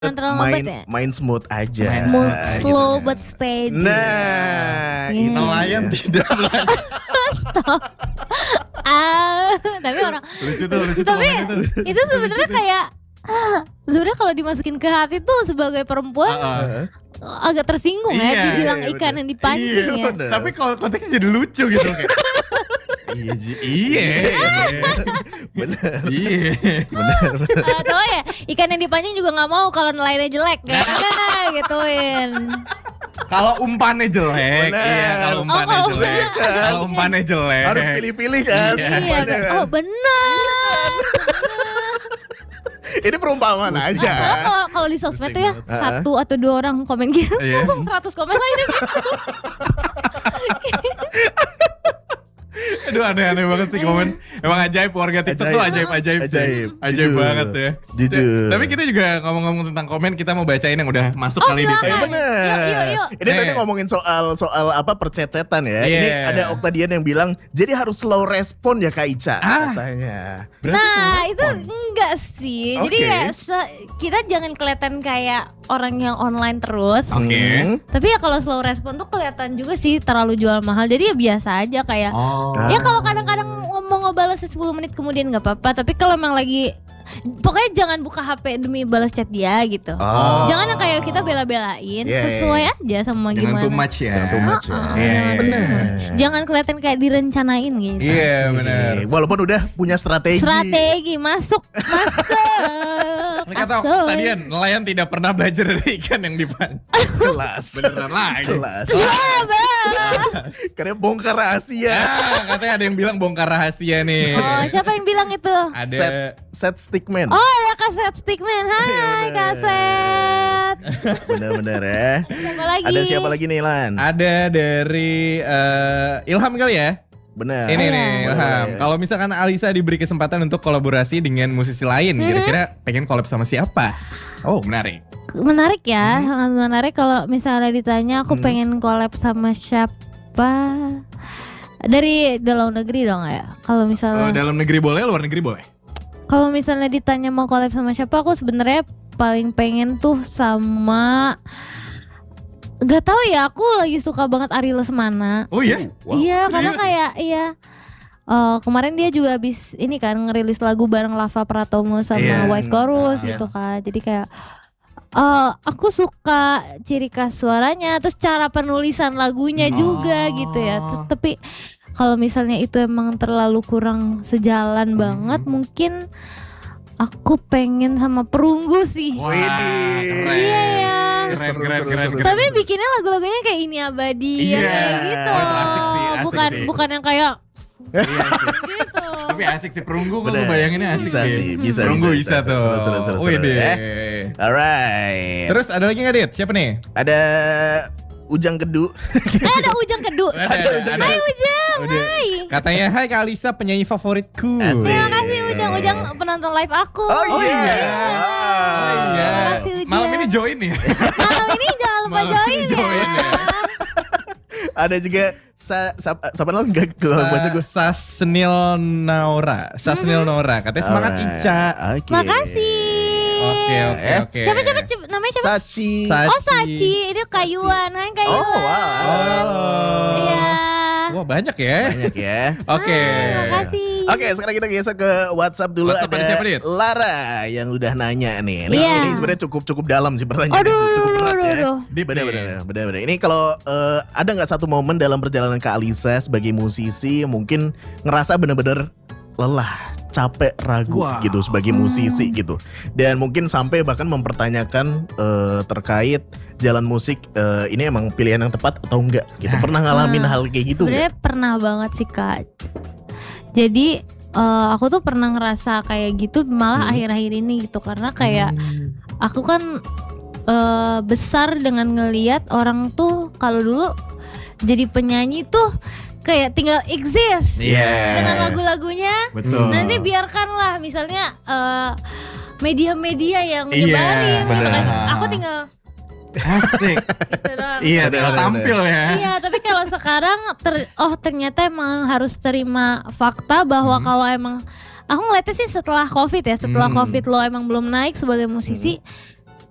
Jangan terlalu lambat ya. main smooth aja. Smooth, gitu slow kan. but steady. Nah, Iya. itu Nelayan tidak Tapi orang lucu tuh tapi momen itu. itu sebenarnya kayak sebenarnya kalau dimasukin ke hati tuh sebagai perempuan agak tersinggung ya Iya, dibilang iya, ikan bener. yang dipancing Iya, ya. bener. Tapi kalau konteksnya jadi lucu gitu kayak. Iya. Atau ya ikan yang dipancing juga nggak mau kalau nelayannya jelek ya. Gituin. Kalau umpannya jelek, Bener. iya kalau umpannya Oh, jelek. iya kan? Kalau umpannya jelek. Harus pilih-pilih kan. Iya. Iya, Umpannya kan. oh benar. Ini perumpamaan aja. Soalnya kalau di sosmed tuh ya Pusing. 1 atau 2 orang komen gitu Iya. langsung 100 komen lainnya gitu. Aduh aneh-aneh banget sih komen. Emang ajaib warga TikTok tuh ajaib-ajaib sih. Ajaib Jujur. banget ya. Jujur. Tapi kita juga ngomong-ngomong tentang komen, kita mau bacain yang udah masuk kali ini. silakan. Bener. Yuk. Ini tadi Nih. ngomongin soal apa percecetan ya. Iya. Ini ada Oktadian yang bilang jadi harus slow respon ya Kak Ica katanya. Nah itu enggak sih. Jadi Oke. ya kita jangan kelihatan kayak orang yang online terus. Oke. Tapi ya kalau slow respon tuh kelihatan juga sih terlalu jual mahal. Jadi ya biasa aja kayak. Oh. Ya kalau kadang-kadang mau ngebalas 10 menit kemudian nggak apa-apa. Tapi kalau emang lagi pokoknya jangan buka HP demi balas chat dia gitu. Oh. Jangan yang kayak kita bela-belain. Yeah, Sesuai aja sama Jangan gimana. too much ya. Jangan too much ya. Iya, Jangan too bener. much. Jangan kelihatan kayak direncanain gitu. Iya benar. Walaupun udah punya strategi. Strategi masuk. Ini kata Masuk. tadian nelayan tidak pernah belajar dari ikan yang dipancing. Kelas. Beneran lagi. Kelas. Iya, Karena bongkar rahasia. Ah, katanya ada yang bilang bongkar rahasia nih. Oh, siapa yang bilang itu? Ada Set stickman. Oh, ya kaset stickman. Hai, bener. kaset. Bener-bener ya. Siapa lagi? Ada siapa lagi nih Lan? ada dari Ilham kali ya. Bener. Ini Iya. nih Ilham. Boleh. Kalau misalkan Alisa diberi kesempatan untuk kolaborasi dengan musisi lain, kira-kira pengen collab sama siapa? Oh, menarik. Menarik ya, sangat menarik kalau misalnya ditanya aku pengen collab sama siapa. Dari dalam negeri dong ya. Kalau misalnya Dalam negeri boleh, luar negeri boleh. kalau misalnya ditanya mau collab sama siapa, aku sebenarnya paling pengen tuh sama gak tahu ya, aku lagi suka banget Ari Lesmana. Oh iya? Iya, karena serius? kayak kemarin dia juga habis ini kan ngerilis lagu bareng Lava Pratomo sama Iya. White Chorus Yes. gitu kan. Jadi kayak aku suka ciri khas suaranya, terus cara penulisan lagunya juga gitu ya. Terus tapi kalau misalnya itu emang terlalu kurang sejalan banget, mungkin aku pengen sama Perunggu sih. Wah, Widih. keren. Iya ya. Keren. Tapi bikinnya lagu-lagunya kayak Ini Abadi yang Iya. kayak gitu. Oh, itu asik sih, asik sih. Bukan yang kayak Iya sih. gitu. Tapi asik sih Perunggu, gue Bener. bayanginnya asik Bisa sih. sih, bisa, Perunggu bisa, bisa, tuh. seru, Wih deh. ya. Alright. Terus ada lagi nggak Dit? Siapa nih? Ada Ujang Kedu. Ada Ujang Kedu. Ada. Hai Ujang, Udah. hai. Katanya, hai Kak Alisa, penyanyi favoritku. Asik. Terima kasih Ujang, Ujang penonton live aku. Oh iya. Oh iya. Terima kasih, Ujang. Malam ini join ya. Malam ini jangan lupa Malam join ini ya. join ya. Ada juga siapa namanya enggak baca gue. Sasnil Naura. Katanya semangat Ica. Oke. Makasih. Oke. Siapa namanya siapa? Sachi. Oh Sachi, ini Kayuan. Hai Kayuan. Oh wow. Iya. Wah banyak ya. Banyak ya. Oke. Terima kasih. Oke, sekarang kita geser ke WhatsApp dulu. WhatsApp ada siapa, Dit? Lara yang udah nanya nih. Ini, Iya. ini sebenarnya cukup dalam sih pertanyaannya. Aduh, Cukup berat ya. aduh. Deep nih. Bener-bener. Ini kalau ada nggak satu momen dalam perjalanan Kak Alisa sebagai musisi mungkin ngerasa bener-bener lelah, capek, ragu Wah. gitu sebagai musisi gitu. Dan mungkin sampai bahkan mempertanyakan terkait jalan musik ini emang pilihan yang tepat atau enggak gitu. Pernah ngalamin hal kayak gitu Sebenarnya enggak? pernah banget sih Kak. Jadi aku tuh pernah ngerasa kayak gitu malah akhir-akhir ini gitu, karena kayak aku kan besar dengan ngeliat orang tuh kalau dulu jadi penyanyi tuh kayak tinggal exist Iya. dengan lagu-lagunya. Betul. Nanti biarkanlah misalnya media-media yang Iya, nyebarin gitu kan. benar. Aku tinggal Asik. gitu doang. Iya, Bener, tinggal bener. tampil ya. Iya, tapi kalau sekarang ternyata emang harus terima fakta bahwa kalau emang aku ngeliatnya sih setelah Covid ya, setelah Covid lo emang belum naik sebagai musisi, Ya